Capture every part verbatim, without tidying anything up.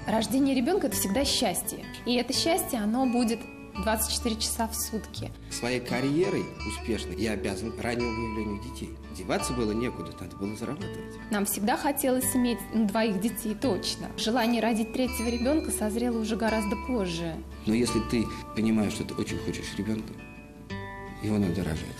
Рождение ребенка – это всегда счастье. И это счастье, оно будет двадцать четыре часа в сутки. Своей карьерой успешной я обязан раннему выявлению детей. Деваться было некуда, надо было зарабатывать. Нам всегда хотелось иметь ну, двоих детей, точно. Желание родить третьего ребенка созрело уже гораздо позже. Но если ты понимаешь, что ты очень хочешь ребенка, его надо рожать.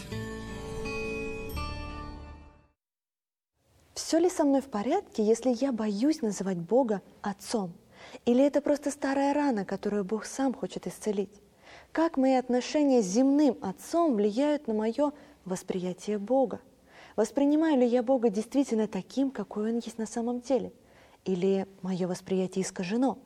Все ли со мной в порядке, если я боюсь называть Бога Отцом? Или это просто старая рана, которую Бог сам хочет исцелить? Как мои отношения с земным Отцом влияют на мое восприятие Бога? Воспринимаю ли я Бога действительно таким, какой Он есть на самом деле? Или мое восприятие искажено?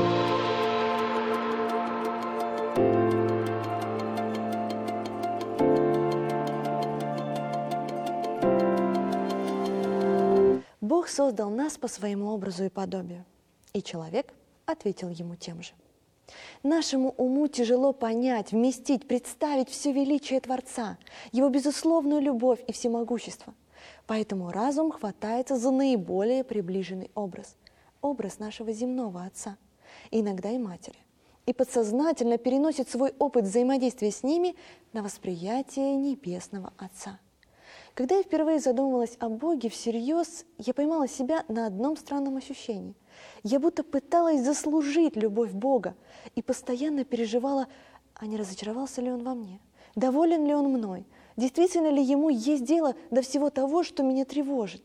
Бог создал нас по своему образу и подобию, и человек ответил ему тем же. Нашему уму тяжело понять, вместить, представить все величие Творца, его безусловную любовь и всемогущество. Поэтому разум хватается за наиболее приближенный образ, образ нашего земного Отца, иногда и Матери, и подсознательно переносит свой опыт взаимодействия с ними на восприятие Небесного Отца. Когда я впервые задумывалась о Боге всерьез, я поймала себя на одном странном ощущении. Я будто пыталась заслужить любовь Бога и постоянно переживала, а не разочаровался ли Он во мне, доволен ли Он мной, действительно ли Ему есть дело до всего того, что меня тревожит.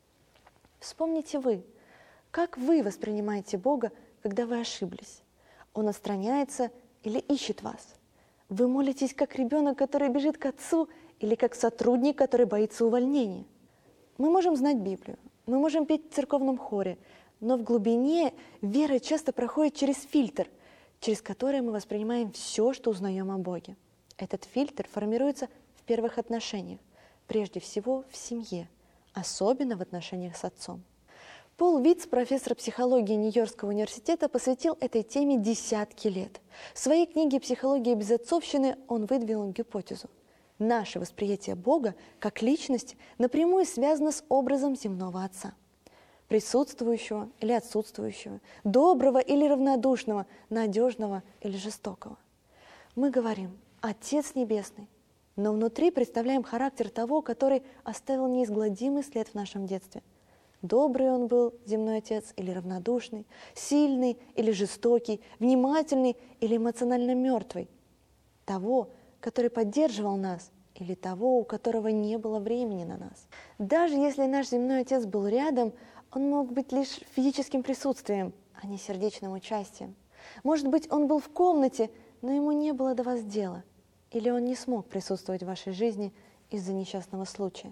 Вспомните вы, как вы воспринимаете Бога, когда вы ошиблись? Он отстраняется или ищет вас? Вы молитесь как ребенок, который бежит к Отцу, или как сотрудник, который боится увольнения. Мы можем знать Библию, мы можем петь в церковном хоре, но в глубине вера часто проходит через фильтр, через который мы воспринимаем все, что узнаем о Боге. Этот фильтр формируется в первых отношениях, прежде всего в семье, особенно в отношениях с отцом. Пол Витц, профессор психологии Нью-Йоркского университета, посвятил этой теме десятки лет. В своей книге «Психология безотцовщины» он выдвинул гипотезу. Наше восприятие Бога как личности напрямую связано с образом земного Отца. Присутствующего или отсутствующего, доброго или равнодушного, надежного или жестокого. Мы говорим «Отец Небесный», но внутри представляем характер того, который оставил неизгладимый след в нашем детстве. Добрый он был, земной Отец, или равнодушный, сильный или жестокий, внимательный или эмоционально мертвый. Того, который поддерживал нас, или того, у которого не было времени на нас. Даже если наш земной Отец был рядом, он мог быть лишь физическим присутствием, а не сердечным участием. Может быть, он был в комнате, но ему не было до вас дела, или он не смог присутствовать в вашей жизни из-за несчастного случая.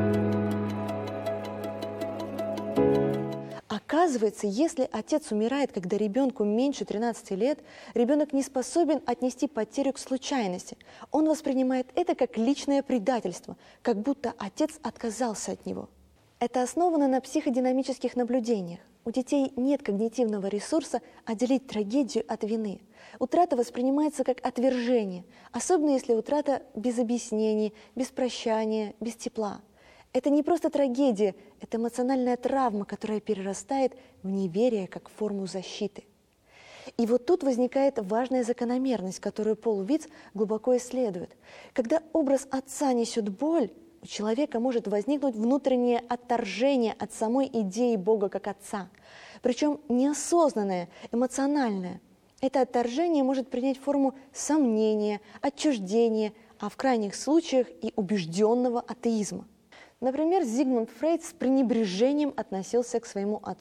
Оказывается, если отец умирает, когда ребенку меньше тринадцати лет, ребенок не способен отнести потерю к случайности. Он воспринимает это как личное предательство, как будто отец отказался от него. Это основано на психодинамических наблюдениях. У детей нет когнитивного ресурса отделить трагедию от вины. Утрата воспринимается как отвержение, особенно если утрата без объяснений, без прощания, без тепла. Это не просто трагедия, это эмоциональная травма, которая перерастает в неверие как форму защиты. И вот тут возникает важная закономерность, которую Пол Витц глубоко исследует. Когда образ отца несет боль, у человека может возникнуть внутреннее отторжение от самой идеи Бога как отца, причем неосознанное, эмоциональное. Это отторжение может принять форму сомнения, отчуждения, а в крайних случаях и убежденного атеизма. Например, Зигмунд Фрейд с пренебрежением относился к своему отцу